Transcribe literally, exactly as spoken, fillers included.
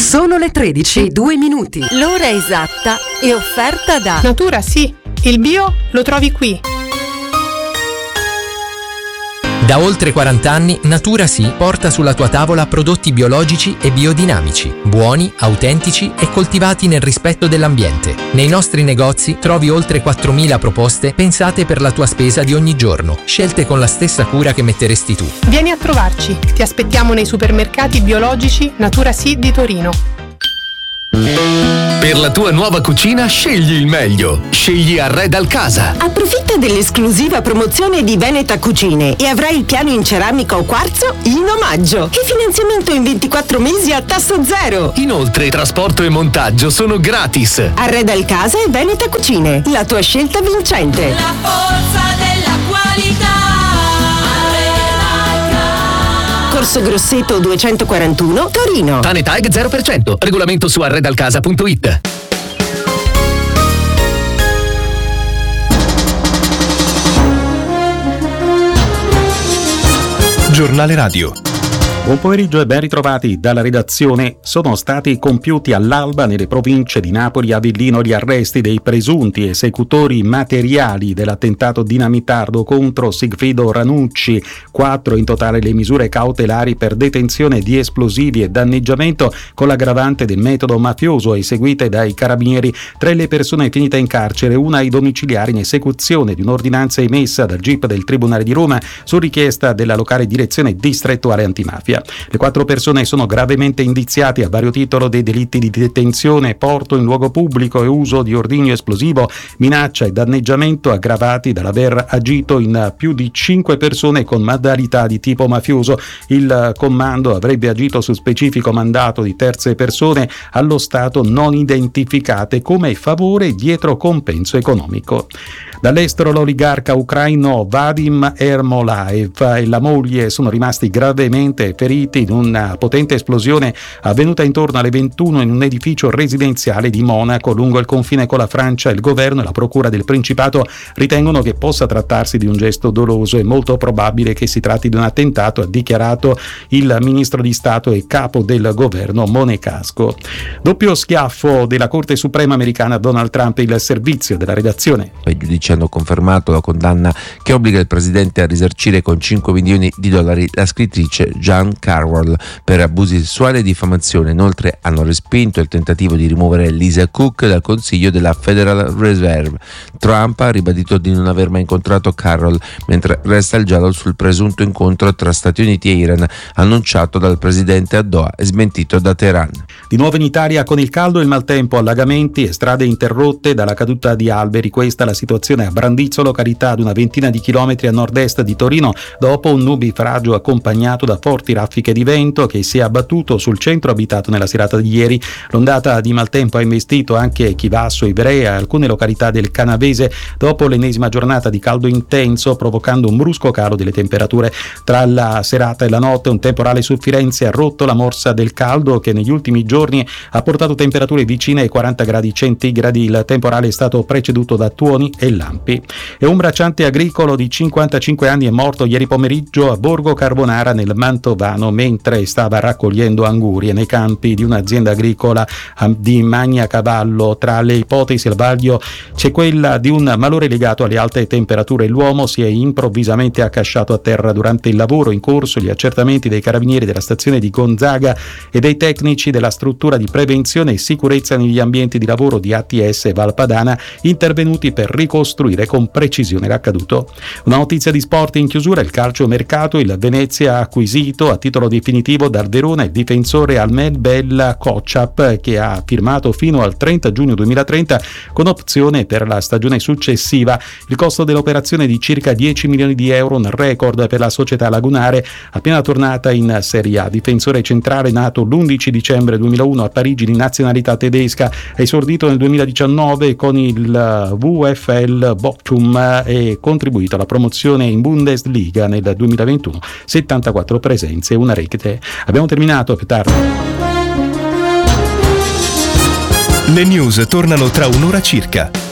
Sono le tredici e due minuti. L'ora esatta è offerta da Natura Sì, il bio lo trovi qui. Da oltre quaranta anni Natura Sì porta sulla tua tavola prodotti biologici e biodinamici, buoni, autentici e coltivati nel rispetto dell'ambiente. Nei nostri negozi trovi oltre quattromila proposte pensate per la tua spesa di ogni giorno, scelte con la stessa cura che metteresti tu. Vieni a trovarci, ti aspettiamo nei supermercati biologici Natura Sì di Torino. Per la tua nuova cucina scegli il meglio. Scegli Arredal Casa. Approfitta dell'esclusiva promozione di Veneta Cucine e avrai il piano in ceramica o quarzo in omaggio e finanziamento in ventiquattro mesi a tasso zero. Inoltre trasporto e montaggio sono gratis. Arredal Casa e Veneta Cucine, la tua scelta vincente. La forza della qualità. Corso Grosseto duecentoquarantuno, Torino. Tanetag zero per cento. Regolamento su arredalcasa punto it. Giornale Radio. Buon pomeriggio e ben ritrovati dalla redazione. Sono stati compiuti all'alba nelle province di Napoli e Avellino gli arresti dei presunti esecutori materiali dell'attentato dinamitardo contro Sigfrido Ranucci. Quattro in totale le misure cautelari per detenzione di esplosivi e danneggiamento con l'aggravante del metodo mafioso eseguite dai carabinieri. Tre le persone finite in carcere, una ai domiciliari in esecuzione di un'ordinanza emessa dal G I P del Tribunale di Roma su richiesta della locale direzione distrettuale antimafia. Le quattro persone sono gravemente indiziate a vario titolo dei delitti di detenzione, porto in luogo pubblico e uso di ordigno esplosivo, minaccia e danneggiamento aggravati dall'aver agito in più di cinque persone con modalità di tipo mafioso. Il comando avrebbe agito su specifico mandato di terze persone allo stato non identificate come favore dietro compenso economico. Dall'estero l'oligarca ucraino Vadim Ermolaev e la moglie sono rimasti gravemente feriti in una potente esplosione avvenuta intorno alle ventuno in un edificio residenziale di Monaco lungo il confine con la Francia. Il governo e la procura del Principato ritengono che possa trattarsi di un gesto doloso. È molto probabile che si tratti di un attentato, ha dichiarato il ministro di Stato e capo del governo Monegasco. Doppio schiaffo della Corte Suprema americana a Donald Trump. Il servizio della redazione. I giudici hanno confermato la condanna che obbliga il presidente a risarcire con cinque milioni di dollari la scrittrice Jan Carroll per abusi sessuali e diffamazione. Inoltre hanno respinto il tentativo di rimuovere Lisa Cook dal consiglio della Federal Reserve. Trump ha ribadito di non aver mai incontrato Carroll, mentre resta il giallo sul presunto incontro tra Stati Uniti e Iran annunciato dal presidente a Doha e smentito da Teheran. Di nuovo in Italia con il caldo e il maltempo, allagamenti e strade interrotte dalla caduta di alberi. Questa è la situazione a Brandizzo, località ad una ventina di chilometri a nord-est di Torino, dopo un nubifragio accompagnato da forti raffiche di vento che si è abbattuto sul centro abitato nella serata di ieri. L'ondata di maltempo ha investito anche Chivasso, Ivrea e alcune località del Canavese dopo l'ennesima giornata di caldo intenso, provocando un brusco calo delle temperature. Tra la serata e la notte un temporale su Firenze ha rotto la morsa del caldo che negli ultimi giorni ha portato temperature vicine ai quaranta gradi centigradi. Il temporale è stato preceduto da tuoni e lampi. E un bracciante agricolo di cinquantacinque anni è morto ieri pomeriggio a Borgo Carbonara nel Mantovano mentre stava raccogliendo angurie nei campi di un'azienda agricola di Magnacavallo. Tra le ipotesi al vaglio c'è quella di un malore legato alle alte temperature. L'uomo si è improvvisamente accasciato a terra durante il lavoro in corso. Gli accertamenti dei carabinieri della stazione di Gonzaga e dei tecnici della struttura di prevenzione e sicurezza negli ambienti di lavoro di A T S Valpadana intervenuti per ricostruire con precisione l'accaduto. Una notizia di sport in chiusura: il calciomercato. Il Venezia ha acquisito a titolo definitivo dal Verona il difensore Almel Bella Kociap, che ha firmato fino al trenta giugno duemilatrenta con opzione per la stagione successiva. Il costo dell'operazione è di circa dieci milioni di euro, un record per la società lagunare appena tornata in Serie A. Difensore centrale nato l'undici dicembre duemilauno a Parigi di nazionalità tedesca, ha esordito nel duemiladiciannove con il VfL Bochum e contribuito alla promozione in Bundesliga nel duemilaventuno, settantaquattro presenze e una rete. Abbiamo terminato, più tardi. Le news tornano tra un'ora circa.